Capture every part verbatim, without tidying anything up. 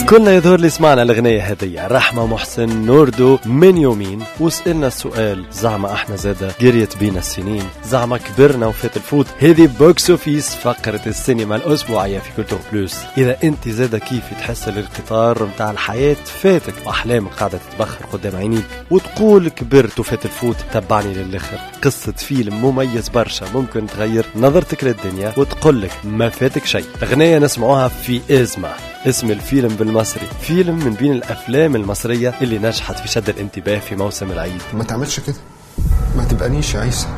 كلنا يظهر لي سمعنا الأغنية هذه رحمة محسن نوردو من يومين، وسألنا السؤال زعما احنا زادا قريت بينا السنين، زعما كبرنا وفات الفوت. هذه بوكس اوفيس فقرة السينما الأسبوعية في كولتور بلوس. إذا أنت زادا كيف تحس القطار متاع الحياة فاتك وأحلامك قاعدة تتبخر قدام عينيك وتقول كبرت وفات الفوت، تبعني للآخر. قصة فيلم مميز برشا ممكن تغير نظرتك للدنيا وتقولك ما فاتك شيء. أغنية نسمعوها في إزمة، اسم الفيلم بالمصري، فيلم من بين الأفلام المصرية اللي نجحت في شد الانتباه في موسم العيد. ما تعملش كده، ما تبقانيش يا عيسى.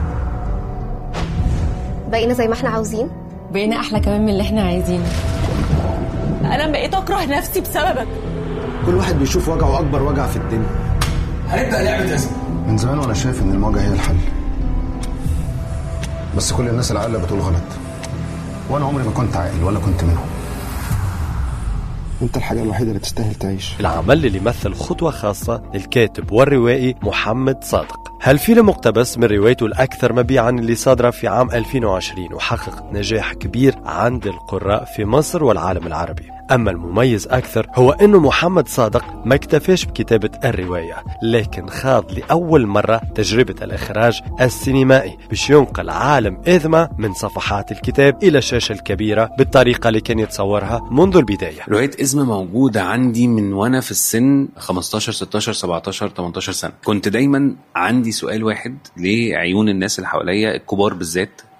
بقينا زي ما احنا عاوزين، بقينا أحلى كمان من اللي احنا عايزينه. أنا بقيت أكره نفسي بسببك. كل واحد بيشوف وجعه أكبر وجع في الدنيا. هنبدأ لعبة اسم. من زمان وأنا شايف إن المواجهة هي الحل، بس كل الناس العاقلة بتقول غلط، وأنا عمري ما كنت عاقل ولا كنت منهم. انت الحاجة الوحيدة اللي تستاهل تعيش. العمل اللي مثل خطوة خاصة للكاتب والروائي محمد صادق. هالفيلم مقتبس من روايته الأكثر مبيعاً اللي صادرة في عام ألفين وعشرين وحقق نجاح كبير عند القراء في مصر والعالم العربي. أما المميز أكثر هو أنه محمد صادق ما اكتفاش بكتابة الرواية، لكن خاض لأول مرة تجربة الإخراج السينمائي باش ينقل عالم إذمة من صفحات الكتاب إلى الشاشة الكبيرة بالطريقة اللي كان يتصورها منذ البداية. رواية إزمة موجودة عندي من وأنا في السن خمستاشر ستاشر سبعتاشر تمنتاشر سنة. كنت دايما عندي سؤال واحد لعيون الناس اللي حواليا الكبار بالذات،